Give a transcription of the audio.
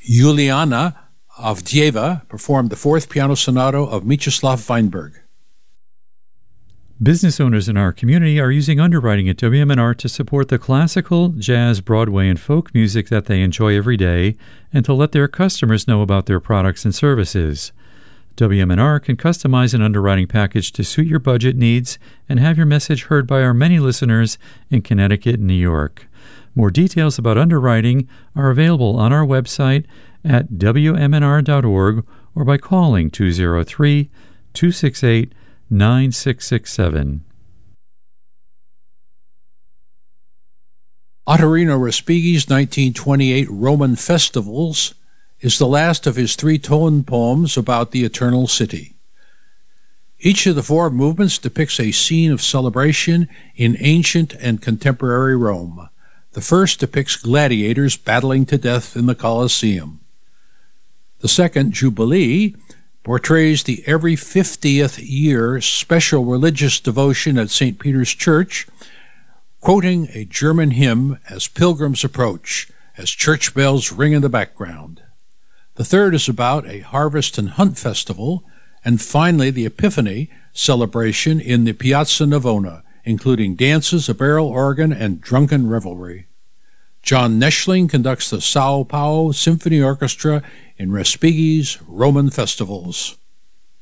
Juliana Avdieva performed the Fourth Piano Sonata of Mieczyslaw Weinberg. Business owners in our community are using underwriting at WMNR to support the classical, jazz, Broadway, and folk music that they enjoy every day and to let their customers know about their products and services. WMNR can customize an underwriting package to suit your budget needs and have your message heard by our many listeners in Connecticut and New York. More details about underwriting are available on our website at WMNR.org or by calling 203-268-9667. Ottorino Respighi's 1928 Roman Festivals is the last of his three-tone poems about the Eternal City. Each of the four movements depicts a scene of celebration in ancient and contemporary Rome. The first depicts gladiators battling to death in the Colosseum. The second, Jubilee, portrays the every 50th year special religious devotion at St. Peter's Church, quoting a German hymn as pilgrims approach, as church bells ring in the background. The third is about a harvest and hunt festival, and finally the Epiphany celebration in the Piazza Navona, including dances, a barrel organ, and drunken revelry. John Neschling conducts the Sao Paulo Symphony Orchestra in Respighi's Roman Festivals.